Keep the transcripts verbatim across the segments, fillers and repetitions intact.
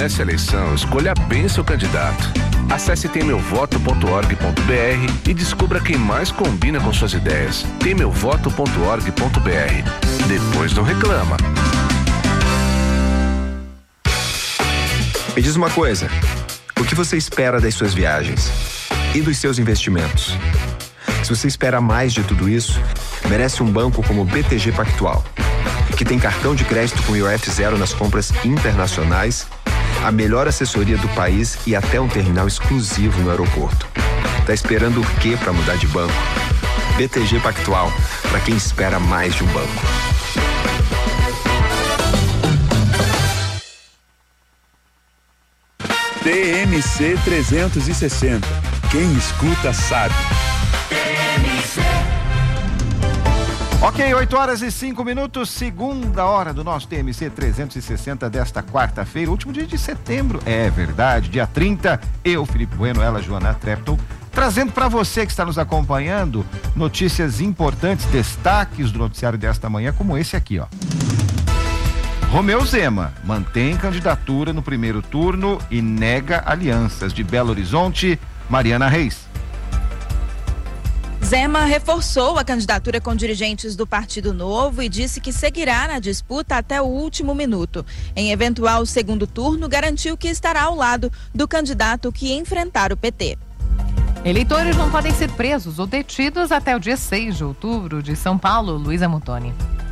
nessa eleição, escolha bem seu candidato. Acesse tem meu voto ponto org ponto br e descubra quem mais combina com suas ideias. tem meu voto ponto org ponto br. Depois não reclama. Me diz uma coisa, o que você espera das suas viagens e dos seus investimentos? Se você espera mais de tudo isso, merece um banco como o B T G Pactual, que tem cartão de crédito com I O F zero nas compras internacionais, a melhor assessoria do país e até um terminal exclusivo no aeroporto. Tá esperando o quê para mudar de banco? B T G Pactual, para quem espera mais de um banco. T M C trezentos e sessenta. Quem escuta sabe. Ok, oito horas e cinco minutos, segunda hora do nosso T M C trezentos e sessenta desta quarta-feira, último dia de setembro. É verdade, dia trinta, eu, Felipe Bueno, ela, Joana Trepton, trazendo para você que está nos acompanhando notícias importantes, destaques do noticiário desta manhã, como esse aqui, ó. Romeu Zema mantém candidatura no primeiro turno e nega alianças. De Belo Horizonte, Mariana Reis. Zema reforçou a candidatura com dirigentes do Partido Novo e disse que seguirá na disputa até o último minuto. Em eventual segundo turno, garantiu que estará ao lado do candidato que enfrentar o P T. Eleitores não podem ser presos ou detidos até o dia seis de outubro. De São Paulo, Luísa Mutoni.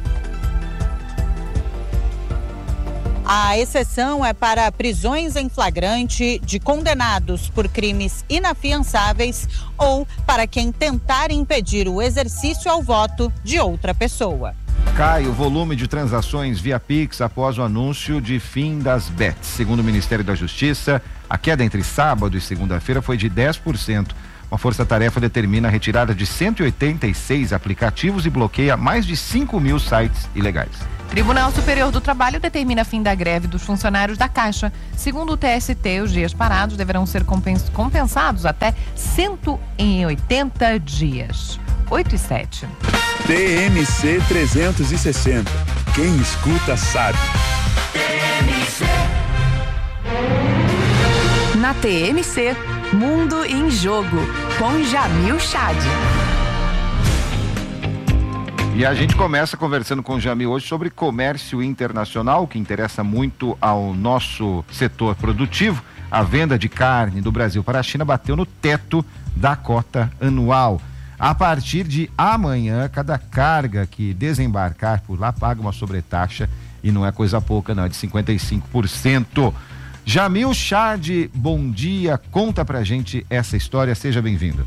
A exceção é para prisões em flagrante de condenados por crimes inafiançáveis ou para quem tentar impedir o exercício ao voto de outra pessoa. Cai o volume de transações via Pix após o anúncio de fim das B E Ts. Segundo o Ministério da Justiça, a queda entre sábado e segunda-feira foi de dez por cento. Uma força-tarefa determina a retirada de cento e oitenta e seis aplicativos e bloqueia mais de cinco mil sites ilegais. Tribunal Superior do Trabalho determina fim da greve dos funcionários da Caixa. Segundo o T S T, os dias parados deverão ser compens- compensados até cento e oitenta dias. oito e sete. T M C trezentos e sessenta. Quem escuta sabe. Na T M C, Mundo em Jogo, com Jamil Chad. E a gente começa conversando com o Jamil hoje sobre comércio internacional, que interessa muito ao nosso setor produtivo. A venda de carne do Brasil para a China bateu no teto da cota anual. A partir de amanhã, cada carga que desembarcar por lá paga uma sobretaxa, e não é coisa pouca, não, é de cinquenta e cinco por cento. Jamil Chad, bom dia, conta pra gente essa história, seja bem-vindo.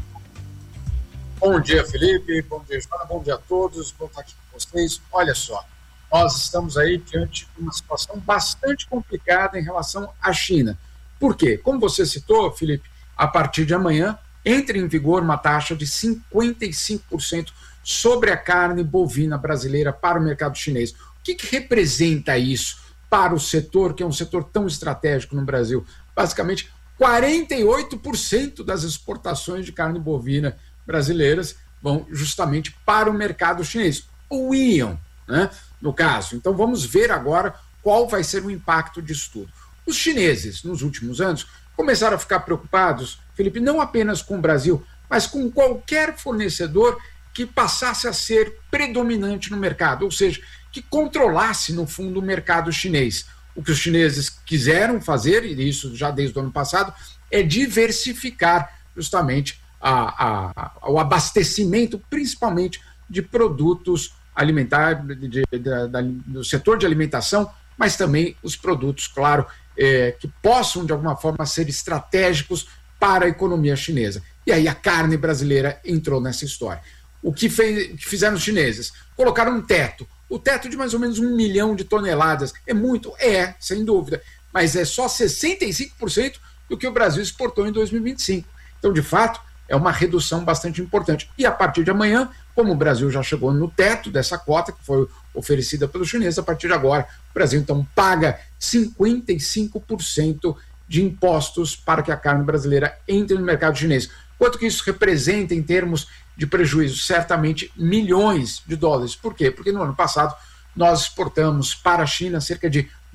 Bom dia, Felipe, bom dia, Joana, bom dia a todos, bom estar aqui com vocês. Olha só, nós estamos aí diante de uma situação bastante complicada em relação à China. Por quê? Como você citou, Felipe, a partir de amanhã entra em vigor uma taxa de cinquenta e cinco por cento sobre a carne bovina brasileira para o mercado chinês. O que, que representa isso para o setor, que é um setor tão estratégico no Brasil? Basicamente, quarenta e oito por cento das exportações de carne bovina brasileiras vão justamente para o mercado chinês, ou iam, né, no caso. Então vamos ver agora qual vai ser o impacto disso tudo. Os chineses, nos últimos anos, começaram a ficar preocupados, Felipe, não apenas com o Brasil, mas com qualquer fornecedor que passasse a ser predominante no mercado, ou seja, que controlasse, no fundo, o mercado chinês. O que os chineses quiseram fazer, e isso já desde o ano passado, é diversificar justamente A, a, o abastecimento, principalmente de produtos alimentares, de, de, de, do setor de alimentação, mas também os produtos, claro, é, que possam, de alguma forma, ser estratégicos para a economia chinesa. E aí a carne brasileira entrou nessa história. O que, fez, o que fizeram os chineses? Colocaram um teto. O teto de mais ou menos um milhão de toneladas. É muito? É, sem dúvida. Mas é só sessenta e cinco por cento do que o Brasil exportou em dois mil e vinte e cinco. Então, de fato, é uma redução bastante importante. E a partir de amanhã, como o Brasil já chegou no teto dessa cota, que foi oferecida pelos chineses, a partir de agora, o Brasil então paga cinquenta e cinco por cento de impostos para que a carne brasileira entre no mercado chinês. Quanto que isso representa em termos de prejuízo? Certamente milhões de dólares. Por quê? Porque no ano passado nós exportamos para a China cerca de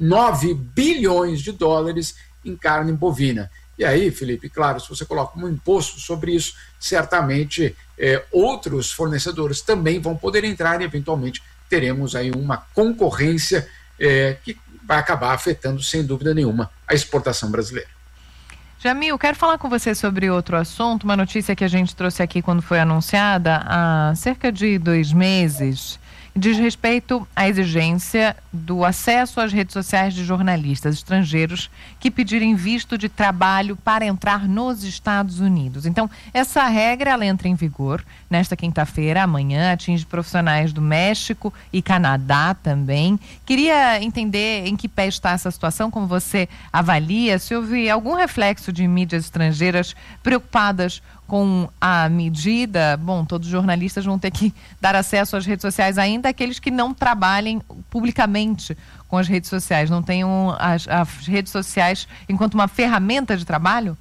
nove bilhões de dólares em carne bovina. E aí, Felipe, claro, se você coloca um imposto sobre isso, certamente é, outros fornecedores também vão poder entrar e, eventualmente, teremos aí uma concorrência é, que vai acabar afetando, sem dúvida nenhuma, a exportação brasileira. Jamil, quero falar com você sobre outro assunto, uma notícia que a gente trouxe aqui quando foi anunciada há cerca de dois meses. Diz respeito à exigência do acesso às redes sociais de jornalistas estrangeiros que pedirem visto de trabalho para entrar nos Estados Unidos. Então, essa regra ela entra em vigor nesta quinta-feira, amanhã, atinge profissionais do México e Canadá também. Queria entender em que pé está essa situação, como você avalia, se houve algum reflexo de mídias estrangeiras preocupadas com a medida. Bom, todos os jornalistas vão ter que dar acesso às redes sociais, ainda aqueles que não trabalhem publicamente com as redes sociais, não tenham as, as redes sociais enquanto uma ferramenta de trabalho?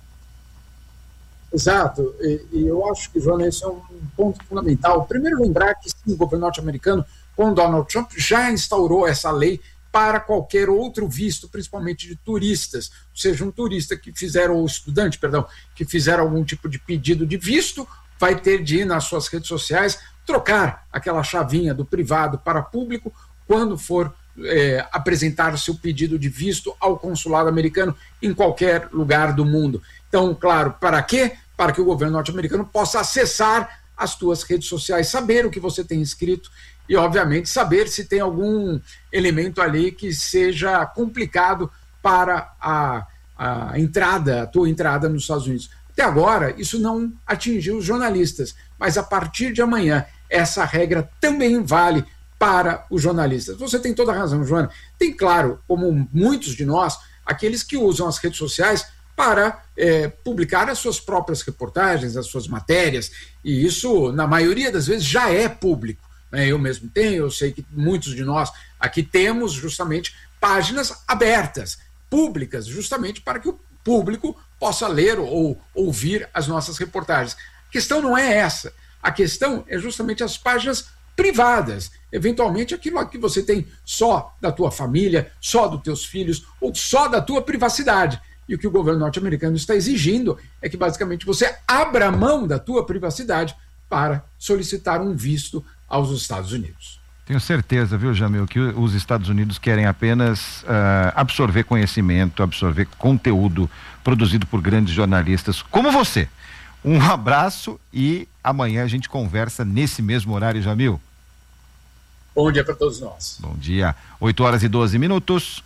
Exato, e, e eu acho que, Joana, esse é um ponto fundamental. Primeiro, lembrar que sim, o governo norte-americano, com Donald Trump, já instaurou essa lei para qualquer outro visto, principalmente de turistas, ou seja, um turista que fizer, ou estudante, perdão, que fizer algum tipo de pedido de visto, vai ter de ir nas suas redes sociais, trocar aquela chavinha do privado para público, quando for é, apresentar seu pedido de visto ao consulado americano em qualquer lugar do mundo. Então, claro, para quê? Para que o governo norte-americano possa acessar as tuas redes sociais, saber o que você tem escrito, e, obviamente, saber se tem algum elemento ali que seja complicado para a, a entrada, a tua entrada nos Estados Unidos. Até agora, isso não atingiu os jornalistas, mas a partir de amanhã, essa regra também vale para os jornalistas. Você tem toda a razão, Joana. Tem, claro, como muitos de nós, aqueles que usam as redes sociais para é, publicar as suas próprias reportagens, as suas matérias, e isso, na maioria das vezes, já é público. Eu mesmo tenho, eu sei que muitos de nós aqui temos justamente páginas abertas, públicas, justamente para que o público possa ler ou ouvir as nossas reportagens. A questão não é essa, a questão é justamente as páginas privadas, eventualmente aquilo que você tem só da tua família, só dos teus filhos, ou só da tua privacidade. E o que o governo norte-americano está exigindo é que basicamente você abra mão da tua privacidade para solicitar um visto aos Estados Unidos. Tenho certeza, viu, Jamil, que os Estados Unidos querem apenas uh, absorver conhecimento, absorver conteúdo produzido por grandes jornalistas como você. Um abraço e amanhã a gente conversa nesse mesmo horário, Jamil. Bom dia para todos nós. Bom dia. oito horas e doze minutos.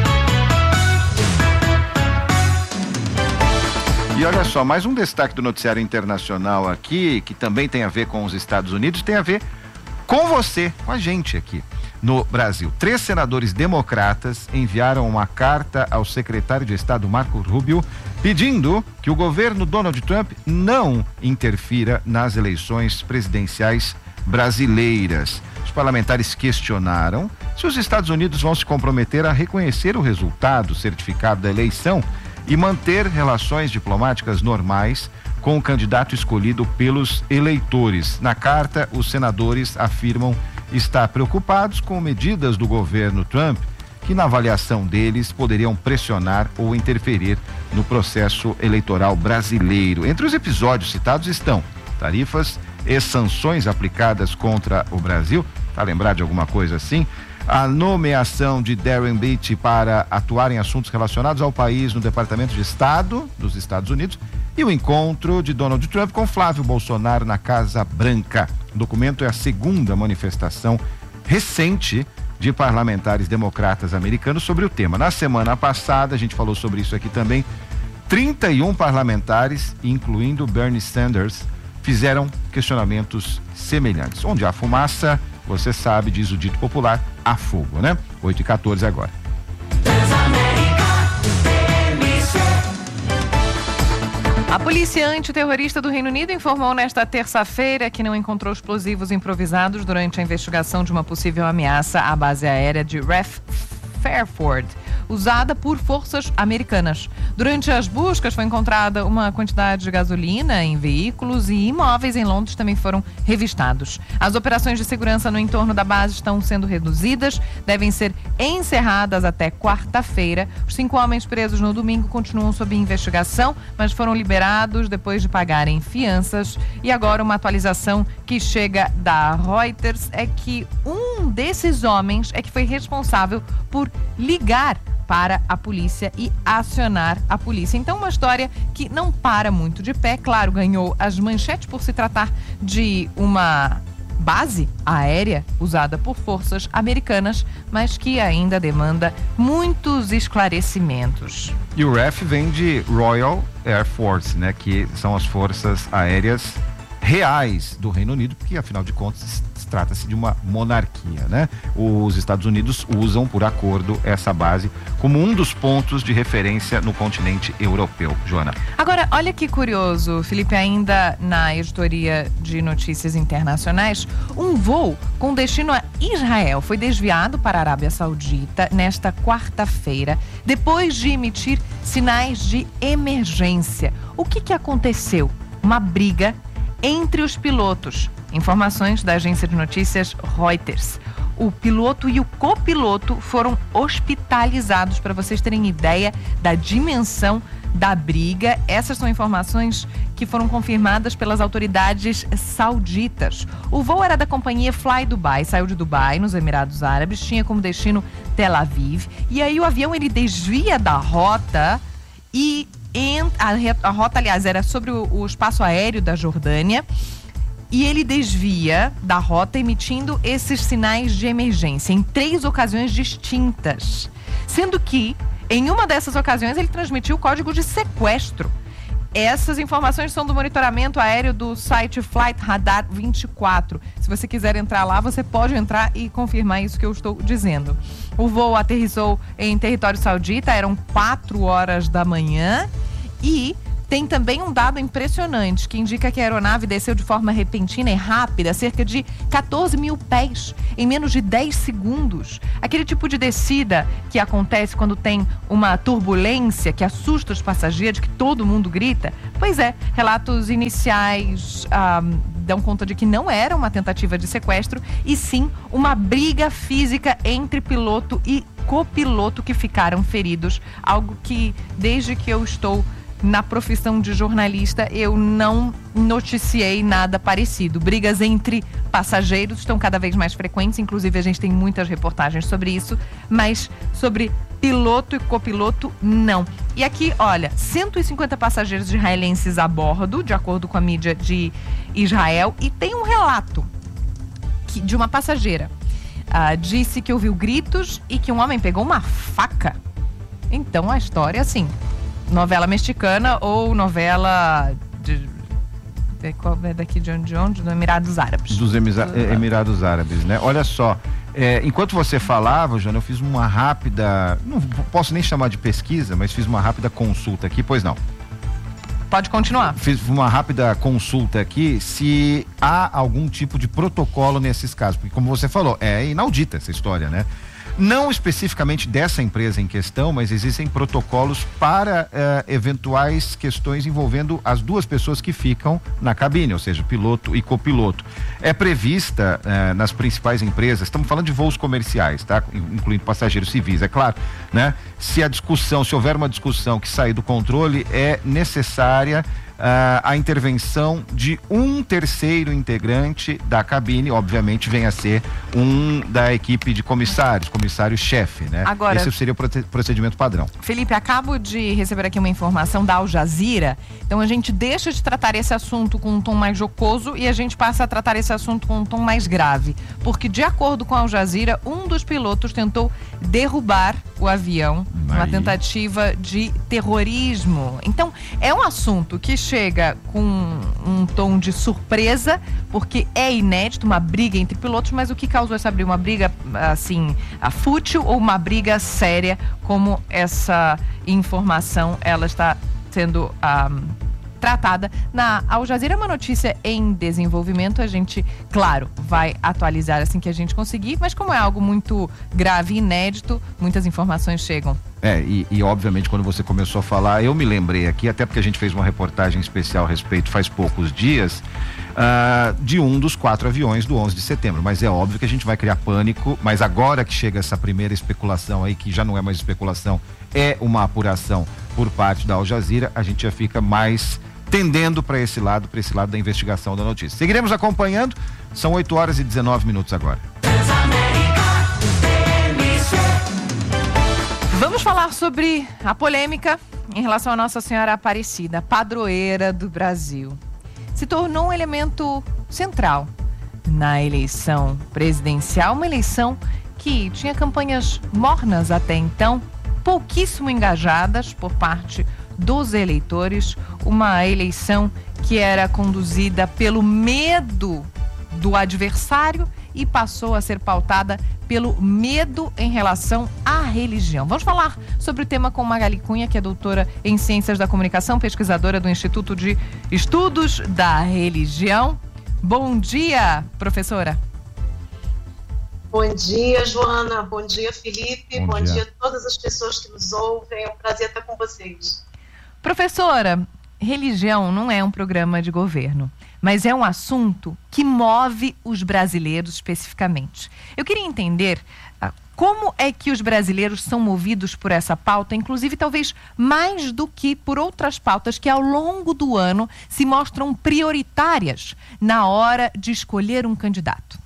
E olha só, mais um destaque do noticiário internacional aqui, que também tem a ver com os Estados Unidos, tem a ver com você, com a gente aqui no Brasil. Três senadores democratas enviaram uma carta ao secretário de Estado Marco Rubio pedindo que o governo Donald Trump não interfira nas eleições presidenciais brasileiras. Os parlamentares questionaram se os Estados Unidos vão se comprometer a reconhecer o resultado certificado da eleição e manter relações diplomáticas normais com o candidato escolhido pelos eleitores. Na carta, os senadores afirmam estar preocupados com medidas do governo Trump que, na avaliação deles, poderiam pressionar ou interferir no processo eleitoral brasileiro. Entre os episódios citados estão tarifas e sanções aplicadas contra o Brasil. Tá lembrado de alguma coisa assim? A nomeação de Darren Beatty para atuar em assuntos relacionados ao país no Departamento de Estado dos Estados Unidos e o encontro de Donald Trump com Flávio Bolsonaro na Casa Branca. O documento é a segunda manifestação recente de parlamentares democratas americanos sobre o tema. Na semana passada, a gente falou sobre isso aqui também, trinta e um parlamentares, incluindo Bernie Sanders, fizeram questionamentos semelhantes. Onde há fumaça, você sabe, diz o dito popular, há fogo, né? oito e quatorze agora. A polícia antiterrorista do Reino Unido informou nesta terça-feira que não encontrou explosivos improvisados durante a investigação de uma possível ameaça à base aérea de Ref Fairford. usada por forças americanas. Durante as buscas foi encontrada uma quantidade de gasolina em veículos e imóveis em Londres também foram revistados. As operações de segurança no entorno da base estão sendo reduzidas, devem ser encerradas até quarta-feira. Os cinco homens presos no domingo continuam sob investigação, mas foram liberados depois de pagarem fianças. E agora uma atualização que chega da Reuters é que um desses homens é que foi responsável por ligar para a polícia e acionar a polícia. Então, uma história que não para muito de pé. Claro, ganhou as manchetes por se tratar de uma base aérea usada por forças americanas, mas que ainda demanda muitos esclarecimentos. E o R A F vem de Royal Air Force, né? Que são as forças aéreas reais do Reino Unido, porque afinal de contas trata-se de uma monarquia, né? Os Estados Unidos usam por acordo essa base como um dos pontos de referência no continente europeu. Joana. Agora, olha que curioso, Felipe, ainda na editoria de notícias internacionais, um voo com destino a Israel foi desviado para a Arábia Saudita nesta quarta-feira, depois de emitir sinais de emergência. O que que aconteceu? Uma briga entre os pilotos. Informações da agência de notícias Reuters. O piloto e o copiloto foram hospitalizados, para vocês terem ideia da dimensão da briga. Essas são informações que foram confirmadas pelas autoridades sauditas. O voo era da companhia Fly Dubai, saiu de Dubai, nos Emirados Árabes, tinha como destino Tel Aviv. E aí o avião ele desvia da rota e a, a rota, aliás, era sobre o, o espaço aéreo da Jordânia. E ele desvia da rota emitindo esses sinais de emergência em três ocasiões distintas. Sendo que, em uma dessas ocasiões, ele transmitiu o código de sequestro. Essas informações são do monitoramento aéreo do site Flight Radar vinte e quatro. Se você quiser entrar lá, você pode entrar e confirmar isso que eu estou dizendo. O voo aterrissou em território saudita, eram quatro horas da manhã e tem também um dado impressionante que indica que a aeronave desceu de forma repentina e rápida, cerca de quatorze mil pés, em menos de dez segundos. Aquele tipo de descida que acontece quando tem uma turbulência que assusta os passageiros, que todo mundo grita. Pois é, relatos iniciais ah, dão conta de que não era uma tentativa de sequestro, e sim uma briga física entre piloto e copiloto que ficaram feridos. Algo que, desde que eu estou na profissão de jornalista, eu não noticiei nada parecido. Brigas entre passageiros estão cada vez mais frequentes, inclusive a gente tem muitas reportagens sobre isso, mas sobre piloto e copiloto, não. E aqui, olha, cento e cinquenta passageiros israelenses a bordo, de acordo com a mídia de Israel, e tem um relato que, de uma passageira. Uh, disse que ouviu gritos e que um homem pegou uma faca. Então a história, assim, novela mexicana ou novela de, de, qual é daqui de onde, de onde? Dos Emirados Árabes. Dos Emisa, Emirados Árabes, né? Olha só, é, enquanto você falava, Joana, eu fiz uma rápida, não posso nem chamar de pesquisa, mas fiz uma rápida consulta aqui, pois não. Pode continuar. Fiz uma rápida consulta aqui se há algum tipo de protocolo nesses casos, porque como você falou, é inaudita essa história, né? Não especificamente dessa empresa em questão, mas existem protocolos para eh, eventuais questões envolvendo as duas pessoas que ficam na cabine, ou seja, piloto e copiloto. É prevista eh, nas principais empresas, estamos falando de voos comerciais, tá? Incluindo passageiros civis, é claro, né? Se a discussão, se houver uma discussão que sair do controle, é necessária Uh, a intervenção de um terceiro integrante da cabine, obviamente vem a ser um da equipe de comissários, comissário-chefe, né? Agora, esse seria o procedimento padrão. Felipe, acabo de receber aqui uma informação da Al Jazeera, então a gente deixa de tratar esse assunto com um tom mais jocoso e a gente passa a tratar esse assunto com um tom mais grave, porque de acordo com a Al Jazeera, um dos pilotos tentou derrubar o avião, uma tentativa de terrorismo. Então, é um assunto que chega com um tom de surpresa, porque é inédito, uma briga entre pilotos, mas o que causou essa briga? Uma briga, assim, fútil ou uma briga séria, como essa informação, ela está sendo um, tratada na Al Jazeera. É uma notícia em desenvolvimento, a gente, claro, vai atualizar assim que a gente conseguir, mas como é algo muito grave e inédito, muitas informações chegam. É, e, e obviamente quando você começou a falar, eu me lembrei aqui, até porque a gente fez uma reportagem especial a respeito faz poucos dias, uh, de um dos quatro aviões do onze de setembro, mas é óbvio que a gente vai criar pânico, mas agora que chega essa primeira especulação aí, que já não é mais especulação, é uma apuração por parte da Al Jazeera, a gente já fica mais tendendo para esse lado, para esse lado da investigação da notícia. Seguiremos acompanhando, são oito horas e dezenove minutos agora. Vamos falar sobre a polêmica em relação a Nossa Senhora Aparecida, padroeira do Brasil. Se tornou um elemento central na eleição presidencial, uma eleição que tinha campanhas mornas até então, pouquíssimo engajadas por parte dos eleitores, uma eleição que era conduzida pelo medo do adversário e passou a ser pautada pelo medo em relação à religião. Vamos falar sobre o tema com Magali Cunha, que é doutora em Ciências da Comunicação, pesquisadora do Instituto de Estudos da Religião. Bom dia, professora. Bom dia, Joana. Bom dia, Felipe. Bom, Bom dia. dia a todas as pessoas que nos ouvem. É um prazer estar com vocês. Professora, religião não é um programa de governo, mas é um assunto que move os brasileiros especificamente. Eu queria entender uh, como é que os brasileiros são movidos por essa pauta, inclusive talvez mais do que por outras pautas que ao longo do ano se mostram prioritárias na hora de escolher um candidato.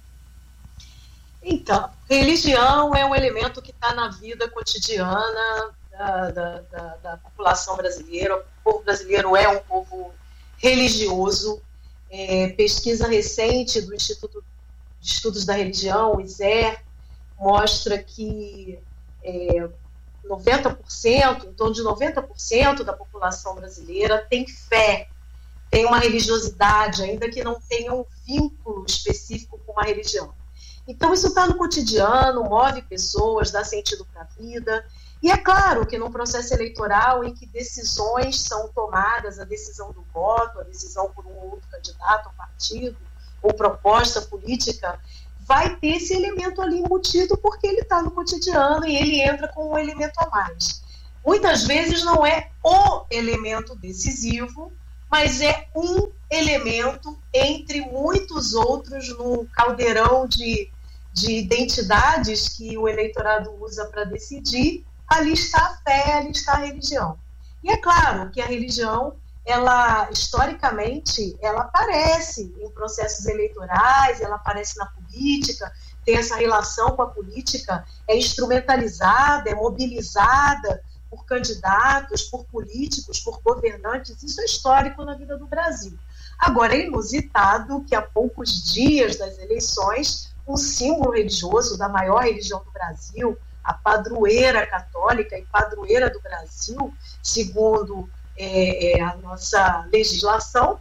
Então, religião é um elemento que está na vida cotidiana da, da, da, da população brasileira. O povo brasileiro é um povo religioso. É, pesquisa recente do Instituto de Estudos da Religião, o I S E R, mostra que é, noventa por cento, em torno de noventa por cento da população brasileira tem fé, tem uma religiosidade, ainda que não tenha um vínculo específico com uma religião. Então, isso está no cotidiano, move pessoas, dá sentido para a vida. E é claro que num processo eleitoral em que decisões são tomadas, a decisão do voto, a decisão por um ou outro candidato, ou partido, ou proposta política, vai ter esse elemento ali embutido porque ele está no cotidiano e ele entra com um elemento a mais. Muitas vezes não é o elemento decisivo, mas é um elemento entre muitos outros num caldeirão de, de identidades que o eleitorado usa para decidir. Ali está a fé, ali está a religião. E é claro que a religião, ela, historicamente, ela aparece em processos eleitorais, ela aparece na política, tem essa relação com a política, é instrumentalizada, é mobilizada por candidatos, por políticos, por governantes. Isso é histórico na vida do Brasil. Agora, é inusitado que há poucos dias das eleições, um símbolo religioso da maior religião do Brasil, a padroeira católica e padroeira do Brasil, segundo é, é, a nossa legislação,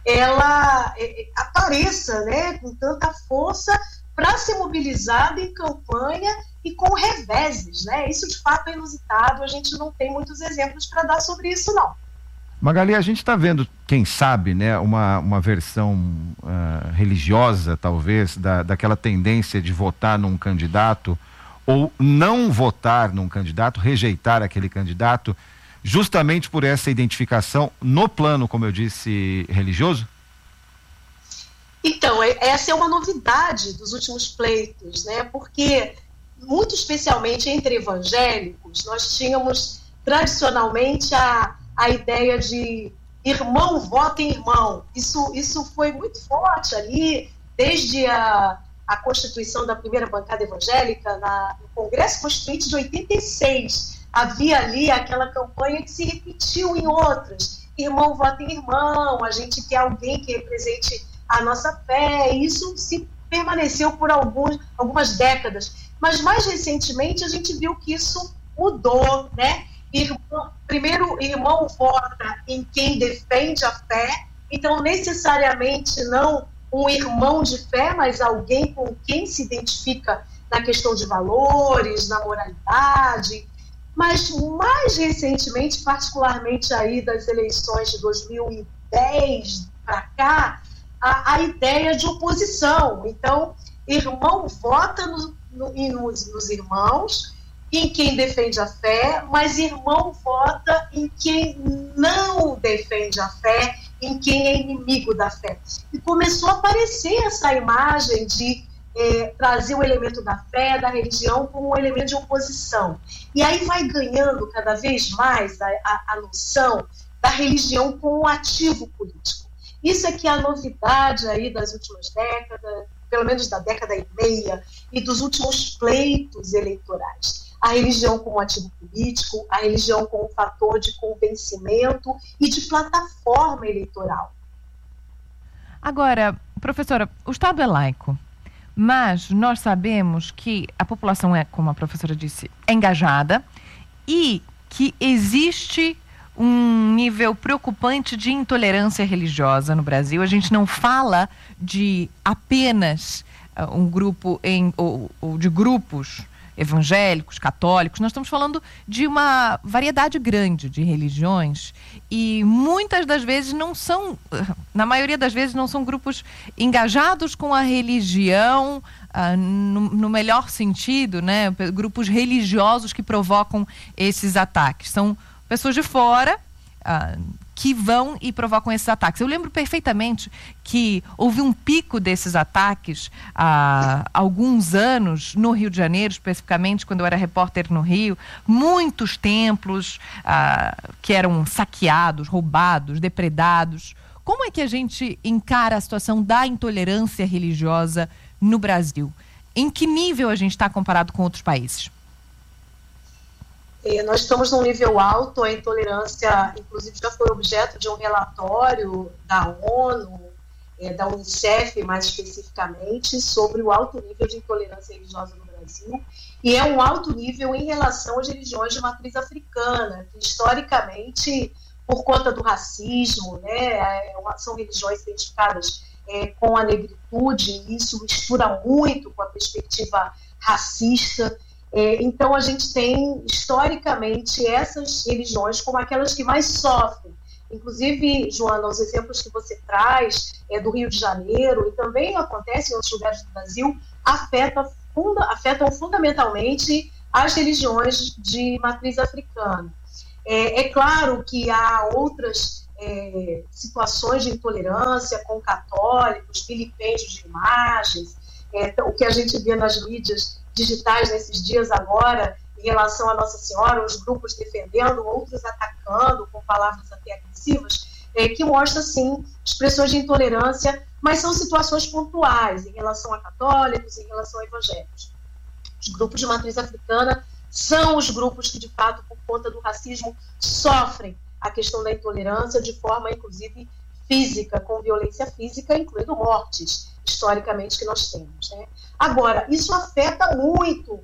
ela é, apareça, né, com tanta força para ser mobilizada em campanha e com reveses, né? Isso de fato é inusitado, a gente não tem muitos exemplos para dar sobre isso, não. Magali, a gente está vendo, quem sabe, né, uma, uma versão uh, religiosa, talvez, da, daquela tendência de votar num candidato ou não votar num candidato, rejeitar aquele candidato, justamente por essa identificação no plano, como eu disse, religioso? Então, essa é uma novidade dos últimos pleitos, né? Porque, muito especialmente entre evangélicos, nós tínhamos tradicionalmente a, a ideia de irmão vota em irmão. Isso, isso foi muito forte ali, desde a, a constituição da primeira bancada evangélica, na, no Congresso Constituinte de oitenta e seis. Havia ali aquela campanha que se repetiu em outras. Irmão vota em irmão, a gente quer alguém que represente a nossa fé. Isso se permaneceu por alguns, algumas décadas. Mas mais recentemente a gente viu que isso mudou, né? Irmão, primeiro, irmão vota em quem defende a fé, então necessariamente não um irmão de fé, mas alguém com quem se identifica na questão de valores, na moralidade. Mas mais recentemente, particularmente aí das eleições de dois mil e dez para cá, a, a ideia de oposição. Então, irmão vota no, no, nos, nos irmãos, em quem defende a fé, mas irmão vota em quem não defende a fé, em quem é inimigo da fé. E começou a aparecer essa imagem de é, trazer o elemento da fé, da religião, como um elemento de oposição. E aí vai ganhando cada vez mais a, a, a noção da religião como um ativo político. Isso é que é a novidade aí das últimas décadas, pelo menos da década e meia, e dos últimos pleitos eleitorais. A religião como ativo político, a religião como fator de convencimento e de plataforma eleitoral. Agora, professora, o Estado é laico, mas nós sabemos que a população é, como a professora disse, engajada e que existe um nível preocupante de intolerância religiosa no Brasil. A gente não fala de apenas uh, um grupo em, ou, ou de grupos evangélicos, católicos, nós estamos falando de uma variedade grande de religiões e muitas das vezes não são, na maioria das vezes não são grupos engajados com a religião ah, no, no melhor sentido, né? Grupos religiosos que provocam esses ataques. São pessoas de fora ah, que vão e provocam esses ataques. Eu lembro perfeitamente que houve um pico desses ataques há alguns anos no Rio de Janeiro, especificamente quando eu era repórter no Rio. Muitos templos ah, que eram saqueados, roubados, depredados. Como é que a gente encara a situação da intolerância religiosa no Brasil? Em que nível a gente está comparado com outros países? Nós estamos num nível alto, a intolerância, inclusive, já foi objeto de um relatório da ONU, é, da Unicef, mais especificamente, sobre o alto nível de intolerância religiosa no Brasil, e é um alto nível em relação às religiões de matriz africana, que historicamente, por conta do racismo, né, é, são religiões identificadas é, com a negritude, e isso mistura muito com a perspectiva racista. É, então, a gente tem, historicamente, essas religiões como aquelas que mais sofrem. Inclusive, Joana, os exemplos que você traz é, do Rio de Janeiro, e também acontece em outros lugares do Brasil, afeta, funda, afetam fundamentalmente as religiões de matriz africana. É, é claro que há outras é, situações de intolerância com católicos, vilipêndios de imagens, é, o que a gente vê nas mídias digitais nesses dias agora, em relação a Nossa Senhora, os grupos defendendo, outros atacando, com palavras até agressivas, é, que mostra, sim, expressões de intolerância, mas são situações pontuais, em relação a católicos, em relação a evangélicos. Os grupos de matriz africana são os grupos que, de fato, por conta do racismo, sofrem a questão da intolerância de forma, inclusive, física, com violência física, incluindo mortes, historicamente, que nós temos, né? Agora, isso afeta muito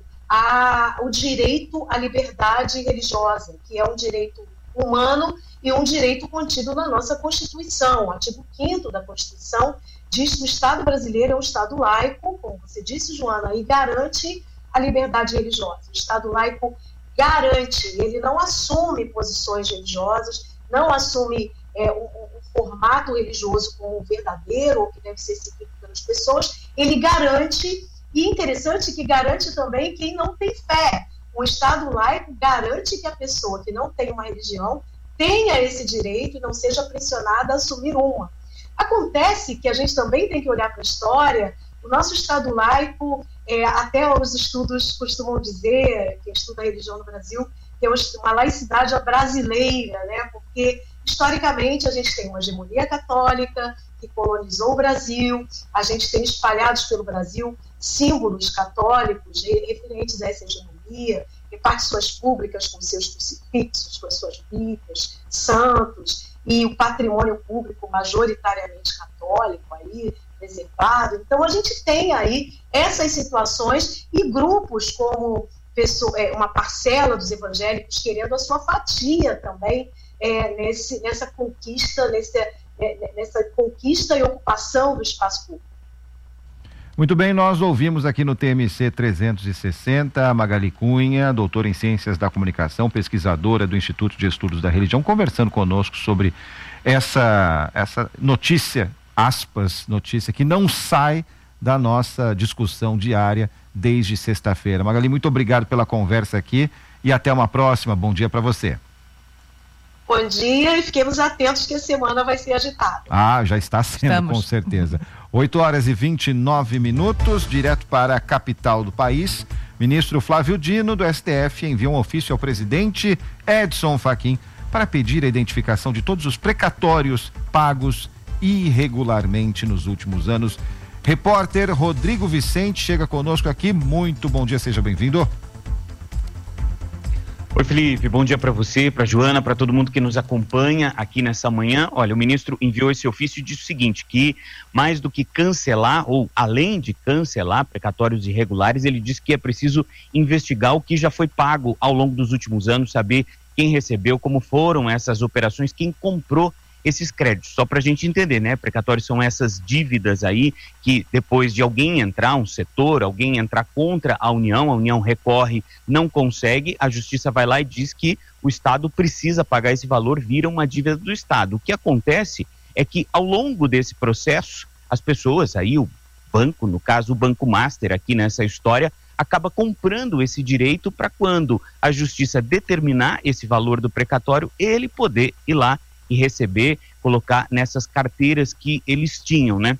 a, o direito à liberdade religiosa, que é um direito humano e um direito contido na nossa Constituição. O artigo quinto da Constituição diz que o Estado brasileiro é um Estado laico, como você disse, Joana, e garante a liberdade religiosa. O Estado laico garante, ele não assume posições religiosas, não assume é, um, um formato religioso como verdadeiro, ou que deve ser seguido pelas pessoas, ele garante, e interessante que garante também quem não tem fé. O Estado laico garante que a pessoa que não tem uma religião tenha esse direito e não seja pressionada a assumir uma. Acontece que a gente também tem que olhar para a história. O nosso Estado laico, é, até os estudos costumam dizer, que estuda a religião no Brasil, tem uma laicidade brasileira, né? Porque historicamente a gente tem uma hegemonia católica que colonizou o Brasil, a gente tem espalhados pelo Brasil símbolos católicos referentes a essa hegemonia, repartições públicas com seus crucifixos, com as suas bíblias, santos, e o patrimônio público majoritariamente católico aí, preservado. Então a gente tem aí essas situações e grupos como pessoa, é, uma parcela dos evangélicos querendo a sua fatia também é, nesse, nessa conquista, nesse, é, nessa conquista e ocupação do espaço público. Muito bem, nós ouvimos aqui no T M C trezentos e sessenta a Magali Cunha, doutora em Ciências da Comunicação, pesquisadora do Instituto de Estudos da Religião, conversando conosco sobre essa, essa notícia, aspas, notícia que não sai da nossa discussão diária desde sexta-feira. Magali, muito obrigado pela conversa aqui e até uma próxima. Bom dia para você. Bom dia e fiquemos atentos que a semana vai ser agitada. Ah, já está sendo, Estamos. com certeza. oito horas e vinte e nove minutos, direto para a capital do país. Ministro Flávio Dino, do S T F, enviou um ofício ao presidente Edson Fachin para pedir a identificação de todos os precatórios pagos irregularmente nos últimos anos. Repórter Rodrigo Vicente chega conosco aqui. Muito bom dia, seja bem-vindo. Oi, Felipe, bom dia para você, para Joana, para todo mundo que nos acompanha aqui nessa manhã. Olha, o ministro enviou esse ofício e disse o seguinte, que mais do que cancelar, ou além de cancelar precatórios irregulares, ele disse que é preciso investigar o que já foi pago ao longo dos últimos anos, saber quem recebeu, como foram essas operações, quem comprou esses créditos. Só para a gente entender, né? Precatórios são essas dívidas aí que depois de alguém entrar, um setor, alguém entrar contra a União, a União recorre, não consegue, a Justiça vai lá e diz que o Estado precisa pagar esse valor, vira uma dívida do Estado. O que acontece é que ao longo desse processo, as pessoas aí, o banco, no caso o Banco Master aqui nessa história, acaba comprando esse direito para quando a Justiça determinar esse valor do precatório, ele poder ir lá e receber, colocar nessas carteiras que eles tinham, né?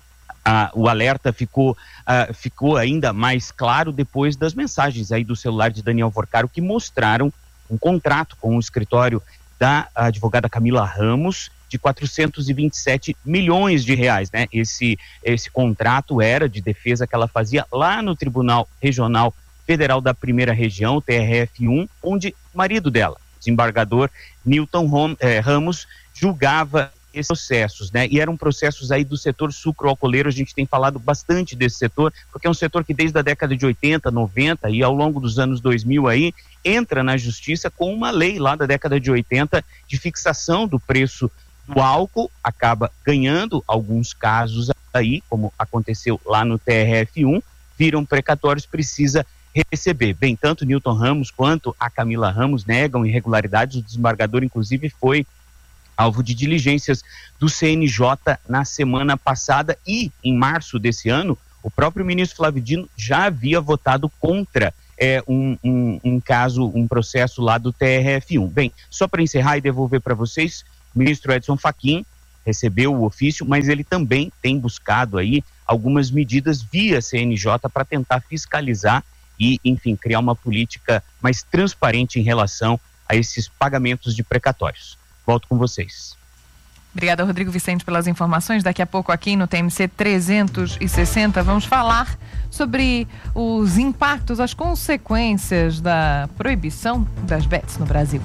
Ah, o alerta ficou, ah, ficou ainda mais claro depois das mensagens aí do celular de Daniel Vorcaro, que mostraram um contrato com o escritório da advogada Camila Ramos de quatrocentos e vinte e sete milhões de reais, né? Esse, esse contrato era de defesa que ela fazia lá no Tribunal Regional Federal da Primeira Região, T R F um, onde o marido dela, desembargador Newton Ramos, julgava esses processos, né? E eram processos aí do setor sucroalcooleiro. A gente tem falado bastante desse setor, porque é um setor que desde a década de oitenta, noventa e ao longo dos anos dois mil aí, entra na justiça com uma lei lá da década de oitenta de fixação do preço do álcool, acaba ganhando alguns casos aí, como aconteceu lá no T R F um, viram precatórios, precisa receber. Bem, tanto Newton Ramos quanto a Camila Ramos negam irregularidades. O desembargador, inclusive, foi alvo de diligências do C N J na semana passada e, em março desse ano, o próprio ministro Flávio Dino já havia votado contra é, um, um, um caso, um processo lá do T R F um. Bem, só para encerrar e devolver para vocês, o ministro Edson Fachin recebeu o ofício, mas ele também tem buscado aí algumas medidas via C N J para tentar fiscalizar e, enfim, criar uma política mais transparente em relação a esses pagamentos de precatórios. Volto com vocês. Obrigada, Rodrigo Vicente, pelas informações. Daqui a pouco aqui no T M C trezentos e sessenta vamos falar sobre os impactos, as consequências da proibição das bets no Brasil.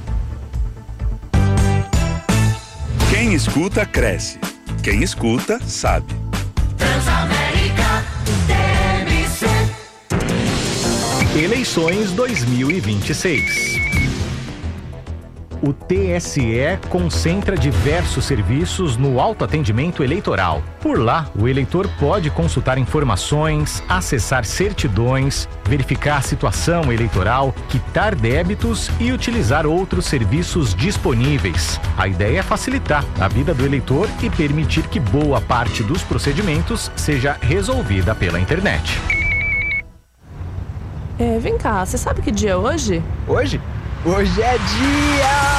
Quem escuta, cresce. Quem escuta, sabe. Transamérica, T M C. Eleições dois mil e vinte e seis. O T S E concentra diversos serviços no autoatendimento eleitoral. Por lá, o eleitor pode consultar informações, acessar certidões, verificar a situação eleitoral, quitar débitos e utilizar outros serviços disponíveis. A ideia é facilitar a vida do eleitor e permitir que boa parte dos procedimentos seja resolvida pela internet. É, vem cá, você sabe que dia é hoje? Hoje? Hoje é dia...